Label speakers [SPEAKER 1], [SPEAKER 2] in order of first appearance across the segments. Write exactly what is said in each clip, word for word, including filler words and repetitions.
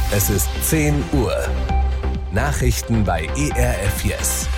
[SPEAKER 1] Es ist zehn Uhr. Nachrichten bei E R F Yes.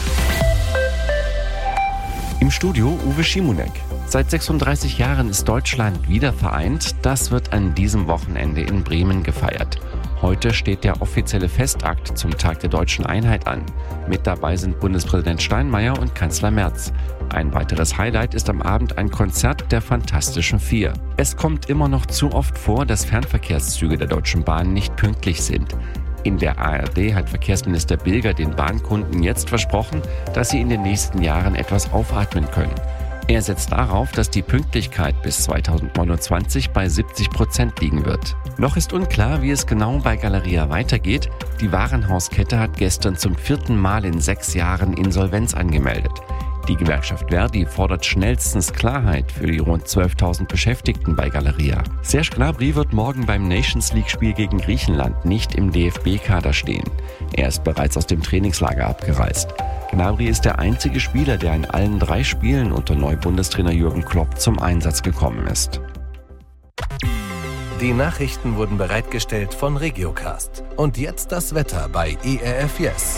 [SPEAKER 2] Im Studio Uwe Schimonek. Seit sechsunddreißig Jahren ist Deutschland wieder vereint. Das wird an diesem Wochenende in Bremen gefeiert. Heute steht der offizielle Festakt zum Tag der deutschen Einheit an. Mit dabei sind Bundespräsident Steinmeier und Kanzler Merz. Ein weiteres Highlight ist am Abend ein Konzert der Fantastischen Vier. Es kommt immer noch zu oft vor, dass Fernverkehrszüge der Deutschen Bahn nicht pünktlich sind. In der A R D hat Verkehrsminister Bilger den Bahnkunden jetzt versprochen, dass sie in den nächsten Jahren etwas aufatmen können. Er setzt darauf, dass die Pünktlichkeit bis zweitausendneunundzwanzig bei siebzig Prozent liegen wird. Noch ist unklar, wie es genau bei Galeria weitergeht. Die Warenhauskette hat gestern zum vierten Mal in sechs Jahren Insolvenz angemeldet. Die Gewerkschaft Verdi fordert schnellstens Klarheit für die rund zwölftausend Beschäftigten bei Galeria. Serge Gnabry wird morgen beim Nations-League-Spiel gegen Griechenland nicht im D F B-Kader stehen. Er ist bereits aus dem Trainingslager abgereist. Gnabry ist der einzige Spieler, der in allen drei Spielen unter Neubundestrainer Jürgen Klopp zum Einsatz gekommen ist.
[SPEAKER 1] Die Nachrichten wurden bereitgestellt von Regiocast. Und jetzt das Wetter bei E R F Yes.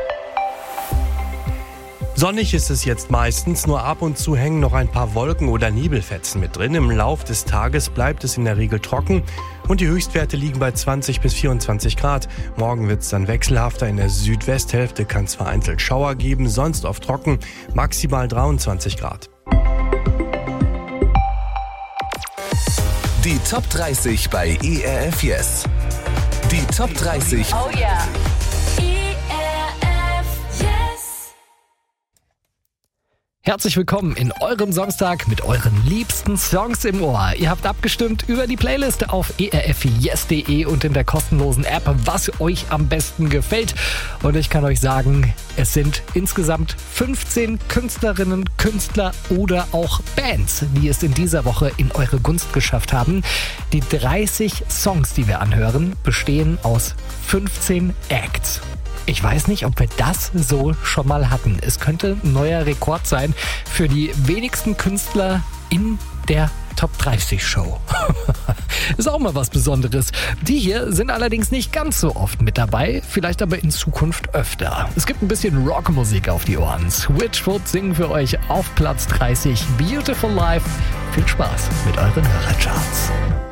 [SPEAKER 3] Sonnig ist es jetzt meistens, nur ab und zu hängen noch ein paar Wolken oder Nebelfetzen mit drin. Im Lauf des Tages bleibt es in der Regel trocken und die Höchstwerte liegen bei zwanzig bis vierundzwanzig Grad. Morgen wird es dann wechselhafter, in der Südwesthälfte kann es vereinzelt Schauer geben, sonst oft trocken, maximal dreiundzwanzig Grad.
[SPEAKER 1] Die Top dreißig bei E R F Yes. Die Top dreißig.
[SPEAKER 4] Oh yeah.
[SPEAKER 5] Herzlich willkommen in eurem Samstag mit euren liebsten Songs im Ohr. Ihr habt abgestimmt über die Playlist auf e r f yes punkt d e und in der kostenlosen App, was euch am besten gefällt. Und ich kann euch sagen, es sind insgesamt fünfzehn Künstlerinnen, Künstler oder auch Bands, die es in dieser Woche in eure Gunst geschafft haben. Die dreißig Songs, die wir anhören, bestehen aus fünfzehn Acts. Ich weiß nicht, ob wir das so schon mal hatten. Es könnte ein neuer Rekord sein für die wenigsten Künstler in der Top dreißig Show. Ist auch mal was Besonderes. Die hier sind allerdings nicht ganz so oft mit dabei, vielleicht aber in Zukunft öfter. Es gibt ein bisschen Rockmusik auf die Ohren. Switchfoot singen für euch auf Platz dreißig Beautiful Life. Viel Spaß mit euren Hörercharts.